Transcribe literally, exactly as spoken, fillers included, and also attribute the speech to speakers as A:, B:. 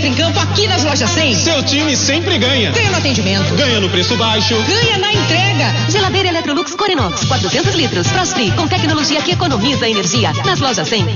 A: entra em campo aqui nas lojas cem.
B: Seu time sempre ganha.
A: Ganha no atendimento.
B: Ganha no preço baixo.
A: Ganha na entrega.
C: Geladeira Electrolux Corinox, quatrocentos litros. Frost Free, com tecnologia que economiza energia. Nas lojas cem.